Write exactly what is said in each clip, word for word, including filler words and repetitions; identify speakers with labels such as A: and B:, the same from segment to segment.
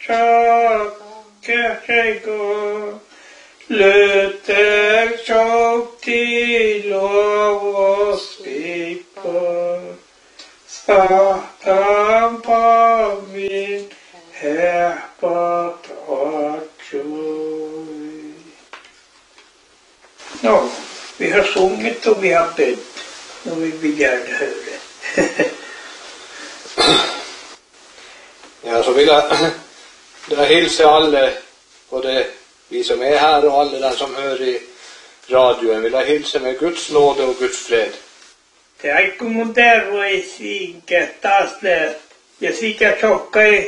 A: Chakkerego Luther Chokti Lovos Viper Satan Pavin Herpat Atjoy. Ja, vi har sjungit och vi har bett och vi begärde höre.
B: Ja, så vill jag, jag hilsa alla, både vi som är här och alla den som hör i radion, vill jag hilsa med Guds nåd och Guds fred.
A: Det är inte modern i sinke taasle ja sikä tjohkai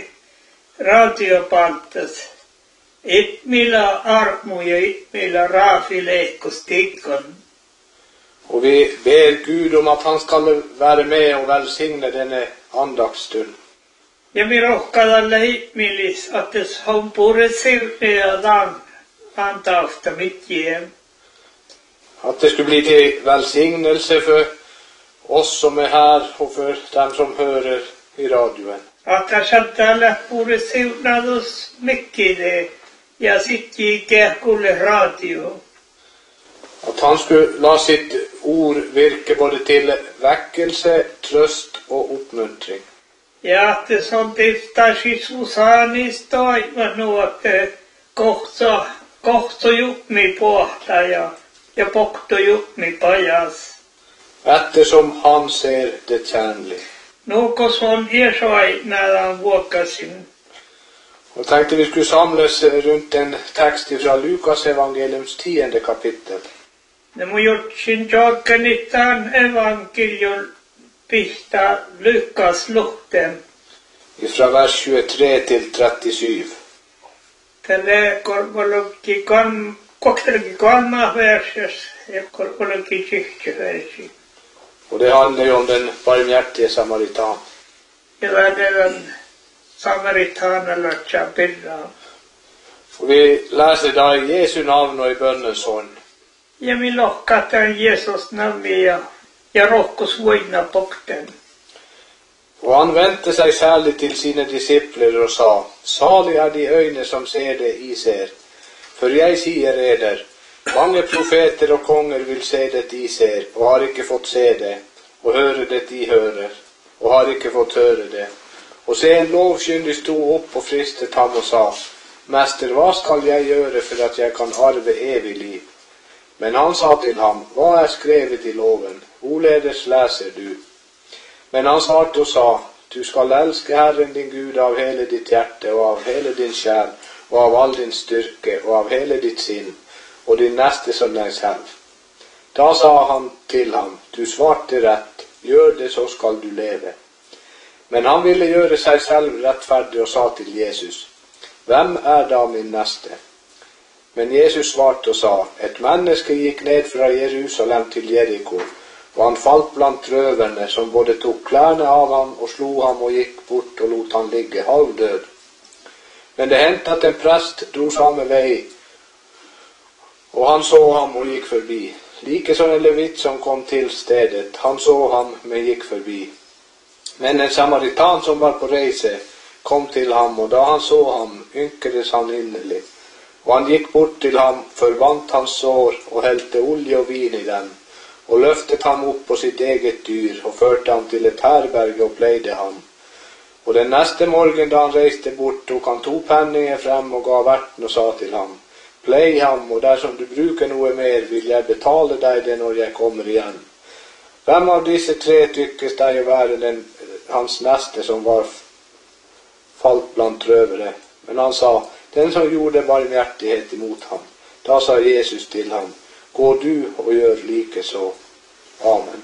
A: radiopantas. Et millä armu ja et millä raafileikkostikkon.
B: Och vi ber Gud om att han ska vara med och välsigna denna andaktsstund.
A: Ja vi rohkar alla hitmillis att det har pure siuneadan antausta mitt igen.
B: Att det skulle bli till välsignelse för oss som är här och för dem som hör i radion.
A: Att jag satt alla pure siunados mycket det. Jag sitter i Kärkulle radio.
B: Att han skulle la sitt ord virke både till väckelse, tröst och uppmuntring.
A: Ja, att det som tiftas Jesusanis toivat nu, että kohta, kohta jukmi pohta ja, ja pokto jukmi pajas.
B: Eftersom han ser det tjänligt.
A: Något som är så när han våkar sin.
B: Och tänkte vi skulle samlas runt en text från Lukas evangeliums tionde kapitel.
A: Ne mun jutsin jokkanitaan evangelion pistää Lukas luhten.
B: Ifrån vers tjugotre till trettiosju.
A: Tälle korvologi kan koktelgi kolma verses ja korvologi tjihtyversi.
B: Och det handlar ju om den barmhärtige samaritan.
A: Ja lähdetään samaritaanalla tjapirraa.
B: Och vi läser idag i Jesu namn och i bönens horn.
A: Ja vi lohkataan Jesus namni ja, ja rohkos voina pokten.
B: Och han vände sig särskilt till sina discipler och sa: Salig är de ögon som ser det i ser. För jag säger eder, många profeter och konger vill se det i ser och har icke fått se det, och höra det i hörer och har icke fått höra det. Och se, en lovkyndig stod upp och fristet ham och sa: Mäster, vad skall jag göra för att jag kan arve evig liv? Men han sa till ham: Vad är skrevet i loven? Oledes läser du. Men han svarte och sa: Du skall älska Herren din Gud av hela ditt hjärta och av hela din själ och av all din styrka och av hela ditt sin och din näste som dig själv. Då sa han till ham: Du svarte rätt, gör det så skall du leva. Men han ville göra sig själv rättfärdig och sa till Jesus: Vem är då min näste? Men Jesus svarte och sa: Ett människa gick ned från Jerusalem till Jeriko, och han fallt bland tröverne som både tog kläderna av ham och slog ham och gick bort och låt han ligga halvdöd. Men det hände att en präst drog samma väg, och han såg ham och gick förbi. Likaså en levit som kom till städet, han såg ham men gick förbi. Men en samaritan som var på rese kom till ham, och då han såg ham ynkades han innerligt. Och han gick bort till ham, förband hans sår och hällde olja och vin i den, och löftet ham upp på sitt eget dyr och förde ham till ett härberge och plejde ham. Och den nästa morgon då han reste bort tog han tog penningen fram och gav värten och sa till ham: Plej ham, och där som du brukar nog mer vill jag betala dig det när jag kommer igen. Vem av dessa tre tyckes dig vara den hans näste som var fallt bland trövare? Men han sa: Den som gjorde barmhärtighet emot ham. Då sa Jesus till ham: Gå du och gör lika så. Amen.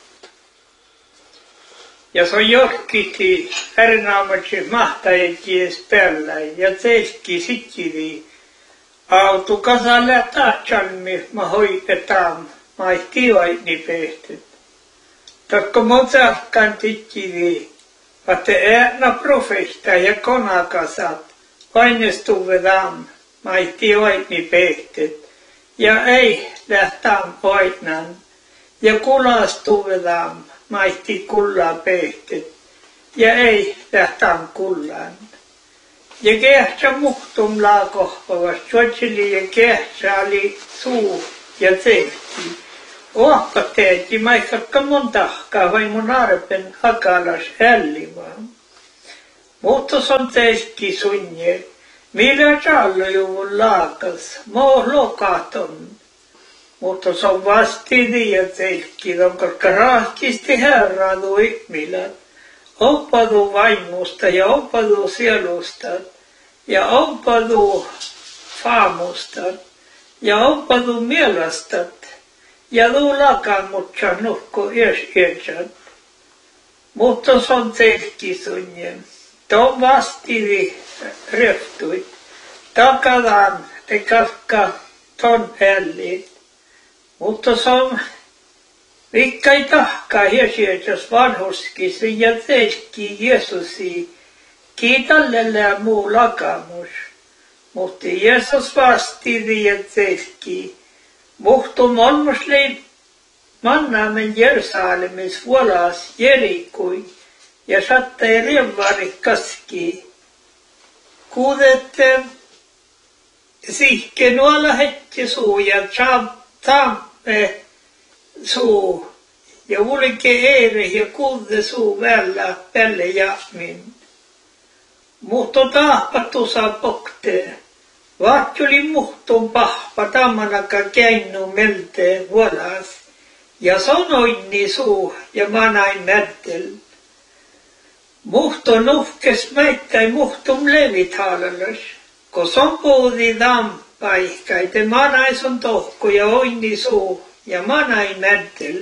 A: Ja så jokkiti ärnaamatsi mahtajaji spellä ja teiski sikivi. Autu kasalle tahtsalmi ma hoitetaan maihtivaini pehtet. Takko motsahkan tikivi, että ärna profesta ja konakasat painestuvedaan maihtivaini pehtet. Ja ei lähtään voitnan, ja kulastuvedaan maihti kullaa pehtet, ja ei lähtään kullaan. ja kehtsä muhtum laakohpavas, juotsili ja kehtsä oli suu ja tseikki. Ohka teetti maikakka mun tahkaa, vai mun arpen hakalas ällimaan. Mutta on tseikki sunje, millä jallujuvun laakas, moo lokaton. Mutta se on vastini ja tseikki, koska rahkisti herradu ihmilät. Oppadu vaimusta ja oppadu sielusta ja oppadu faamusta ja oppadu mielestä ja tuu lakamutsa nuhko ees eesät. Mutta se on tseikkisunje. Tuon vastini rehtui. Takadan te kakka ton ällit. Mutta se on vikkai tahkaa hiesiätös vanhuskisi ja teiski Jeesusi kiitallelle muu lakamus. Mutta Jeesus vastini ja teiski. Muhtu monmuslein mannaamen Jerusalemis vuolas Jerikui ja sattai riemvari kaski. Kuudette sihke nuola hetti suu ja taamme suu ja ulke eere ja kuude suu vällä välle jahmin. Muhto tahpattu saa poktee. Vahtuli muhtun pahpa tammanaka käinnu melteen vuolas ja sanoinni suu ja manain mättel. Muhto nuhkes mäittäi muhtum levit haalallas, ko sompuudi dampaihkaite manaisun tohku ja oinni suu ja manain mättel.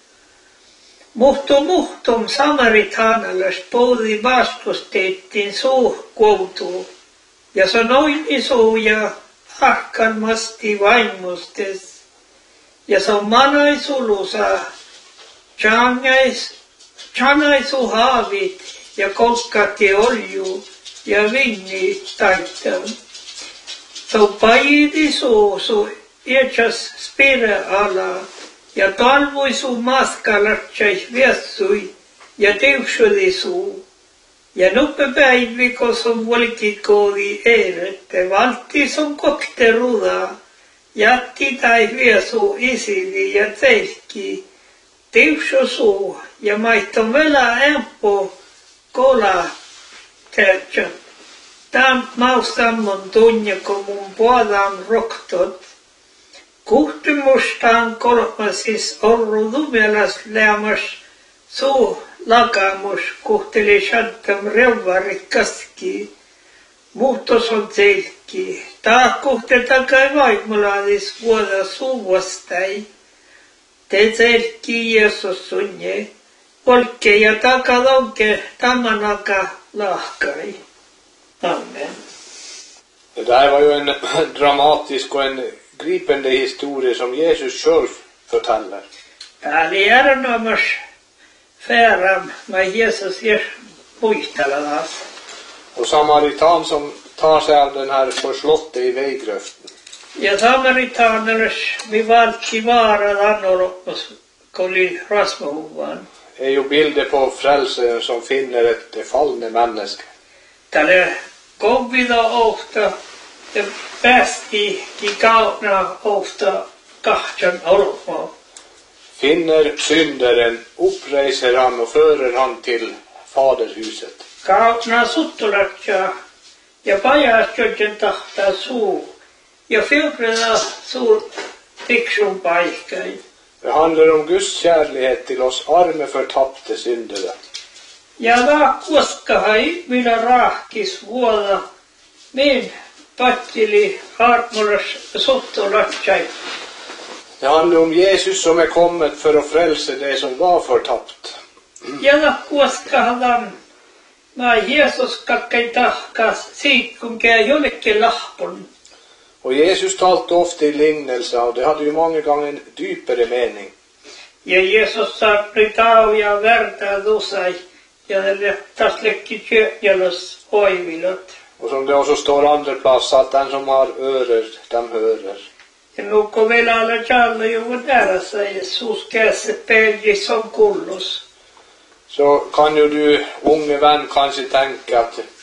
A: Muhto muhtum samaritaanalas puudi vastusteettiin suu koutuu. Ja sanoin suu ja ahkanmasti vaimustes. Ja se on manaisulusa, chanaisu haavit ja kolkati olju ja vinni taittan. Se on paidi suu su iätsäs spire ala ja talvui suu maskalatsais viessui ja tiuksuli suu. Ja nuppepäivi, kun on volkikoodi eerette, valttis on kokte rudaa, jätti tai viesu isili ja teikki, tiuksu suu ja maitto velä empo kola tertsä. Tämän maustammon tunne, kun mun puolaan roktot. Kuhtimustaan kolmasis orru dumelas leamas suu. Lakamus kuhteli shantam reuvari kaski, muhtos on tseikki. Taa kuhte takai vaimulaadis vuoda suvastai. Te tseikki Jeesus sunje, polke ja takalonke tamanaka lahkai. Amen.
B: Det där var ju en dramatisk och en gripande historia som Jesus själv förtäller.
A: Tää oli erinomas färram med Jesus er muistalalas.
B: Och samaritan som tar sig av den här förslåtte i väggröften.
A: Ja samaritanernas vi valti vaaradan oroppas koli rasmahuvan.
B: Är ju bilder på frälsaren som finner ett fallne människa.
A: Tälle kovida ofta ja päästi i kauna ofta kahtjan oroppa.
B: Finner syndaren, uppreiser han och förer han till faderhuset.
A: Kauna suttulatja ja pajastjojen tahtaa suu ja filpreda suu fiksun paikkai.
B: Det handlar om Guds kärlighet till oss arme förtappte syndare.
A: Ja raakkuoskahai millä raahkis vuoda min pattili hartmulas suttulatsai.
B: Det handlar om Jesus som är kommit för att frälsa det som var förtappt.
A: Ja raakkuoskahadan mä Jesus kakkai tahkas siit kun käy jollekin lahpun.
B: Och Jesus talade ofta i lignelse och det hade ju många gånger en djupare mening.
A: Ja Jesus saapri tau ja verta dusai ja taslekin kökjälös oivilot.
B: Och som det också står andra plats att den som har örer, den hörer.
A: Ja nukko vielä alla tjalla juva täällä Jesus käsi pelji som kullus.
B: Så kan ju du, unge vän, kanske tänka att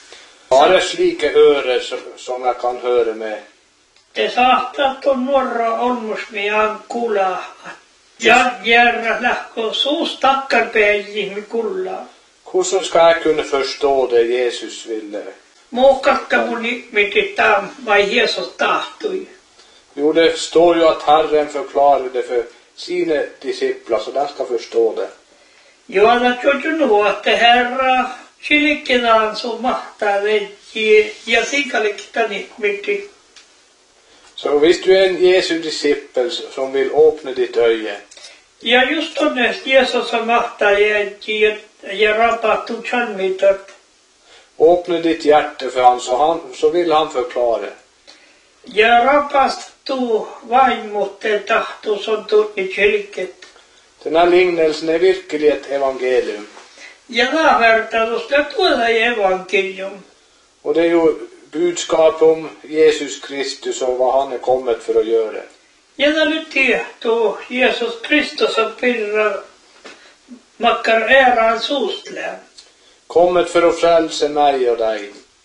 B: Bare slike ører som, som jeg kan høre med.
A: Te saattatte nuorra olmusmiaan kuulla. Ja järra lähkö suus takkarpäin kuulla.
B: Hvordan skal jeg kunne forstå det Jesus ville?
A: Muokkatta mun ihmitittää vai Jesus tahtoi.
B: Jo, det står jo at Herren forklarer det for sine disipler, så de skal forstå det.
A: Juola tjojunu, että Herra silikkinaan sun mahtaa veitti ja sikaliktan ihmiti.
B: Så hvis du er en Jesu disippel som vil åpne ditt øye,
A: ja just tonne Jesus on mahtaa jäitti ja, ja rapattu chalmitat.
B: åpne ditt hjerte for han, så, han, så vil han forklare.
A: Ja rapastu vaimmuuteen tahto on tunni kylket.
B: Denne lignelsen er virkelig et evangelium.
A: Ja laavertaus ja tuolla evankelium.
B: Og det er jo budskap om Jesus Kristus og hva han er kommet for å gjøre.
A: Ja da lyttiehtuu Jesus Kristus on pirra makkar eraan suustlään.
B: Kommet for å frelse meg og deg.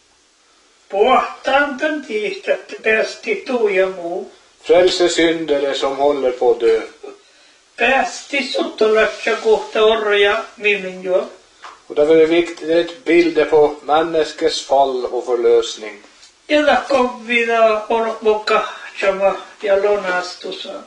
A: Puhtaan tämän tiihtätte päästi tuu ja muu.
B: Frelse syndere som holder på å dø.
A: Päästi suttolatsa kohta orja miminjo.
B: Og det er viktig, det er et bilde på menneskets fall og forløsning.
A: Ja da kovvida olmokahtsama ja lonastusa.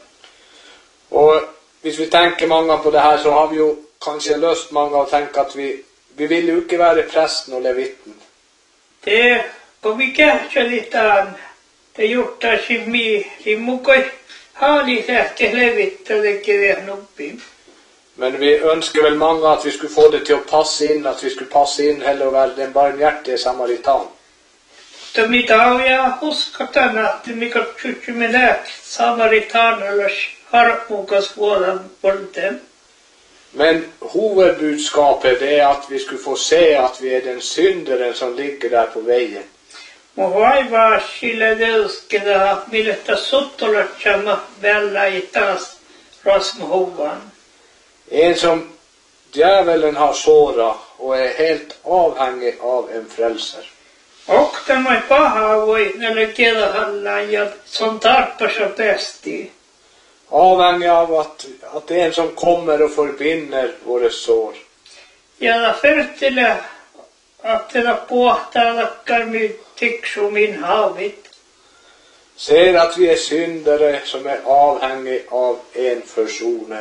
B: Og hvis vi tenker mange på det her, så har vi jo kanskje lyst mange å tenke at vi, vi vil jo ikke være presten og levitten.
A: Det, kun vi kähtselitaan, te juttaisin mi, niin mukoi haali lähti levittelekin vielä nuppiin.
B: Men vi ønsker vel mange at vi skulle få det til å passe inn, at vi skulle passe inn heller å være den barmhjertige samaritan.
A: Mutta mitä on ja uskotaan, että mikä kysymme lääk samaritanallas harmukas vuodan volten.
B: Men hovedbudskapet det er at vi skulle få se at vi er den synderen som ligger der på veien.
A: Mun vaivaa sillä deuskeda, millä suttolatsama vällä ei taas rasmuhuvan.
B: En som djävulen har såret og er helt avhengig av en frelser.
A: Och tämä ei paha voi näille kielahallaan ja som tarppasa päästi.
B: Avhengig av at, at det er en som kommer og forbinder våre sår.
A: Ja da fyrtillä, att det puhtaa lakkar my tiksu min haavit.
B: Ser at vi er syndere som er avhengig av en forsoner.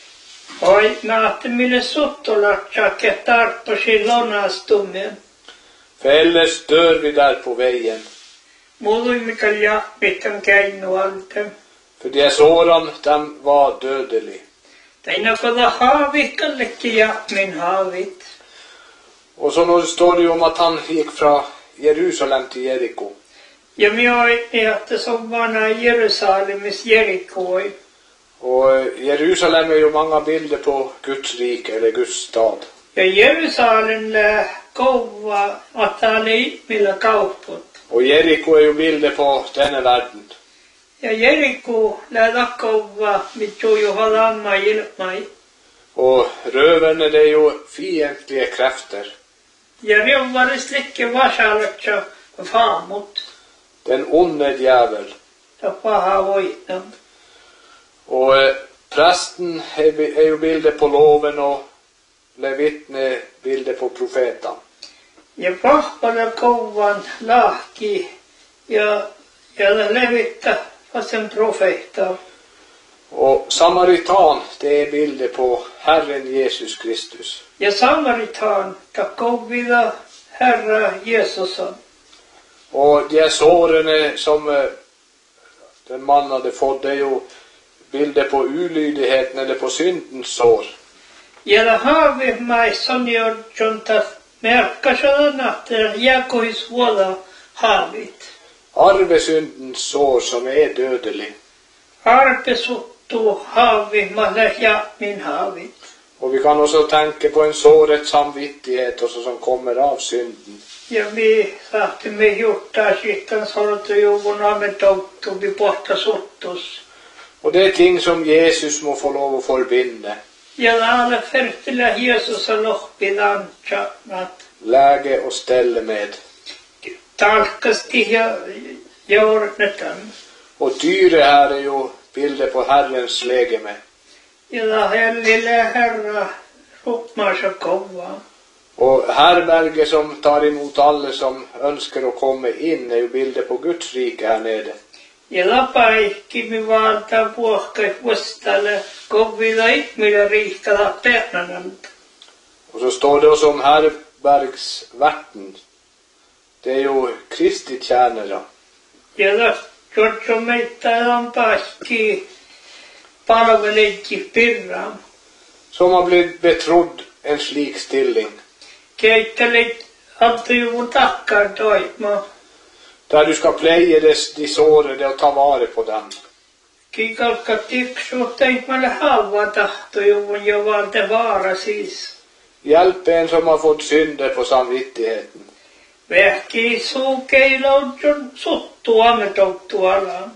A: Oi naatte mille suttolatsakke tarppasi lonastumien.
B: For ellers dør vi der på veien.
A: Muului mikä jahmitan käynyt alten.
B: For de sårene, de var dødelige.
A: Teina koda haavikallekin jahmin haavit.
B: Og så nå står det jo om at han gikk fra Jerusalem til Jeriko.
A: Ja minä oitin, että se on vanha Jerusalemis Jerikoi.
B: Og Jerusalem er jo mange bilder på Guds rike, eller Guds stad.
A: Ja Jerusalem lää kova, että hän ei ihmillä kaupput.
B: Og Jeriko er jo bilder på denne verden.
A: Ja Jeriko lää takkova, mitju juhalamma ilmai.
B: Og røverne det er jo fiendtlige krefter.
A: Ja reuvaris likke vasalatsa faamut.
B: Den onde djævel.
A: Ja paha voitnam.
B: Og eh, presten er, er jo bildet på loven, og levitten er bildet på profeten.
A: Ja pahpala kovan lahki ja, ja levitta vasen profeetta.
B: Og samaritan, det er bildet på Herren Jesus Kristus.
A: Ja samaritan kakkovida Herra Jesusan.
B: Og de sårene som eh, den mannen hadde fått, det er jo bildet på ulydigheten eller på syndens sår.
A: Ja da har vi mig som gör jonta märka sådana att Jakobs våla havit.
B: Arvesyndens sår som er dødelig.
A: Arbesuttu havi malja min havit.
B: Og vi kan også tenke på en såret samvittighet også som kommer av synden.
A: Ja vi sahti me juttaa sitten sortu juvun ametottu vi pohta suttus.
B: Og det er ting som Jesus må få lov å forbinde.
A: Ja alle fertila Jesus on lohpidan chatnat.
B: Lege og stelle med.
A: tarkasti ja, ja ordnetaan.
B: Och dyre här är ju bilder på Herrens legeme.
A: Ja lähden lilla herra ruppmaansa kovaa.
B: Och härberge som tar emot alla som önskar att komma in är ju bilder på Guds rike här nere.
A: Ja lapaikki mi valtaa puohkai vuostalle kovilla ihmillä riikkala permanent.
B: Och så står det också om härbergsvärten. Det är ju Kristi tjänare.
A: Ja lähtö meitä lampaasti palveleikki pirram.
B: Som har blivit betrodd en slik stilling.
A: Keittelit altujuvun takkaan toimaa.
B: Där du ska pleje des, de sårade och ta vara på dem.
A: Kikalka tiksuhtein meille haavaa tahtojuvun ja valta vaara siis.
B: Hjälp en som har fått synder på samvittigheten.
A: Vähkii suukeilaudjon suttua me touttualaan.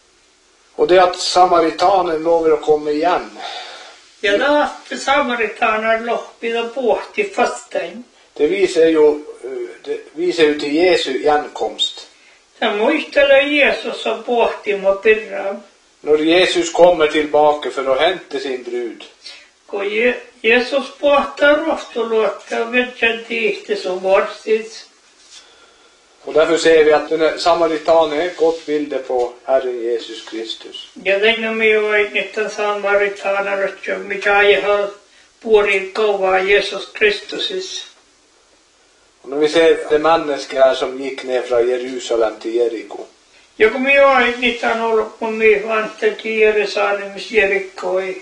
B: Och det är att samaritanen lovar att komma igen.
A: Ja lähti samaritanar lohpida pohti fastain.
B: Det visar ju, det visar ju till Jesu igenkomst.
A: Hän muistelee Jeesusa pohtima pirram.
B: När Jesus kommer tillbaka för att hämta sin brud.
A: Kun Je- Jeesus pohtaa rohtuluottaa vetsän tiihti sun vorsis.
B: Och därför ser vi att den här samaritanen är ett gott bild på Herren Jesus Kristus.
A: Ja tänne miuin, että samaritaanarotjo, mitä jehal puorin kovaa Jeesus Kristusis.
B: Och när vi ser det människa här som gick ner från Jerusalem till Jeriko.
A: Ja kun miuin, että on ollut mun miivanteltiin Jerusalemis Jerikkoi.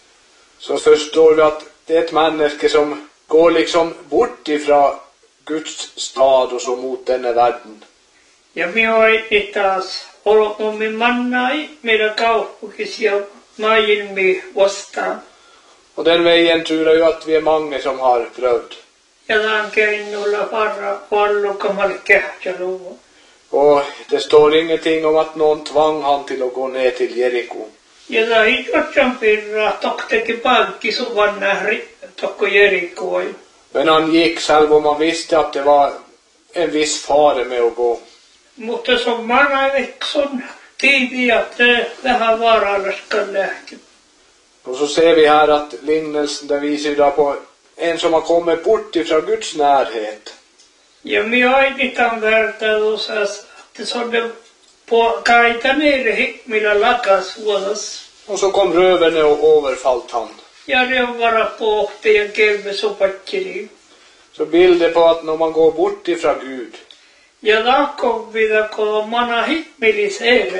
B: Så förstår vi att det är ett människa som går liksom bort ifrån Guds stad och så mot denna världen.
A: Ja miuin, että taas ollut mun mannai meidän kauppukis ja maailmi vastaan.
B: Och den vägen tror jag ju att vi är många som har prövd.
A: Ja tämän keinnulla varra vallukkamalle kähtäluvun.
B: Och det står ingenting om att någon tvang han till att gå ner till Jeriko.
A: Ja tämä hitotsan pirraa tokteki pankki suvan nähri tokko Jerikkoi.
B: Men han gick själv och man visste att det var en viss fara med att gå.
A: Mutta se on manavekson tiivi, että vähän vaaralliska lähti.
B: Och så ser vi här att lignelsen där visar ju på en som har kommit bort ifrån Guds närhet.
A: Ja minä ainitan vertailussa, että se on på kaita nere millä lakas vuodas.
B: Och så kom rövarna och överfallt han.
A: Ja det on vara pohti ja kevve sopakkiri.
B: Så bilder på att när man går bort ifrån Gud.
A: Ja lakon vida kun mana hikmilis